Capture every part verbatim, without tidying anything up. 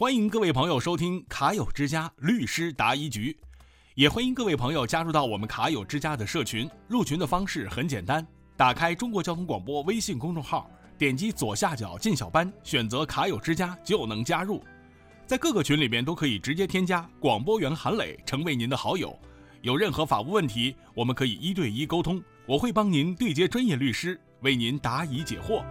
欢迎各位朋友收听卡友之家律师答疑局，也欢迎各位朋友加入到我们卡友之家的社群。入群的方式很简单，打开中国交通广播微信公众号，点击左下角进小班，选择卡友之家就能加入。在各个群里面都可以直接添加广播员韩磊成为您的好友，有任何法务问题我们可以一对一沟通，我会帮您对接专业律师，为您答疑解惑。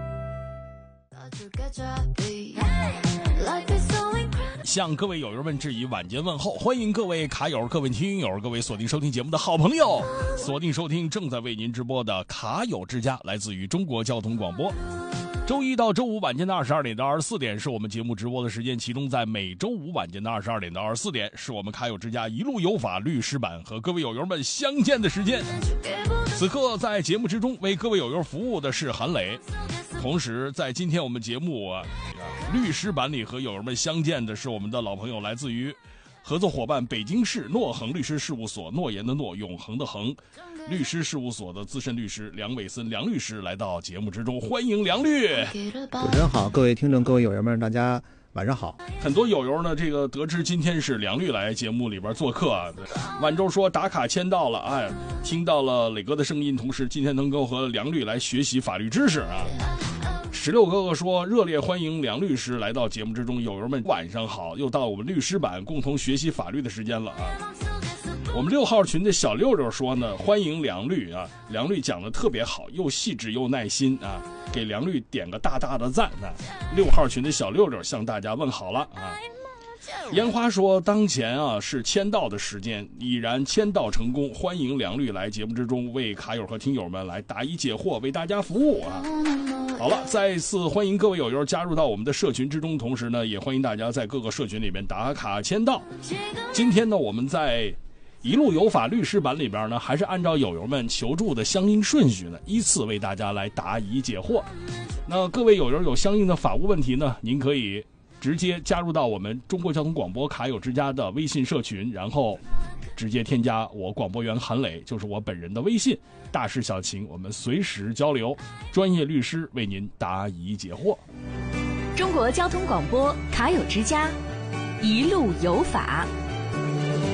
向各位友友们致以晚间问候，欢迎各位卡友、各位听友、各位锁定收听节目的好朋友，锁定收听正在为您直播的卡友之家，来自于中国交通广播。周一到周五晚间的二十二点到二十四点是我们节目直播的时间，其中在每周五晚间的二十二点到二十四点是我们卡友之家一路有法律师版和各位友友们相见的时间。此刻在节目之中为各位友友服务的是韩磊，同时在今天我们节目啊律师版里和友友们相见的是我们的老朋友，来自于合作伙伴北京市诺恒律师事务所，诺言的诺，永恒的恒律师事务所的资深律师梁伟森梁律师来到节目之中，欢迎梁律。 主持人好，各位听众各位友友们大家晚上好。 很多友友呢这个得知今天是梁律来节目里边做客啊，万周说打卡签到了，哎，听到了磊哥的声音，同时今天能够和梁律来学习法律知识啊。石榴哥哥说热烈欢迎梁律师来到节目之中，友友们晚上好，又到我们律师版共同学习法律的时间了啊。我们六号群的小六六说呢，欢迎梁律啊，梁律讲的特别好，又细致又耐心啊，给梁律点个大大的赞啊。六号群的小六六向大家问好了啊。烟花说当前啊是签到的时间，已然签到成功，欢迎梁律来节目之中为卡友和听友们来答疑解惑，为大家服务啊。好了，再一次欢迎各位友友加入到我们的社群之中，同时呢也欢迎大家在各个社群里面打卡签到。今天呢我们在一路有法律师版里边呢，还是按照友友们求助的相应顺序呢，依次为大家来答疑解惑。那各位友友有相应的法务问题呢，您可以直接加入到我们中国交通广播卡友之家的微信社群，然后直接添加我广播员韩磊，就是我本人的微信，大事小情我们随时交流，专业律师为您答疑解惑。 中国交通广播卡友之家，一路有法。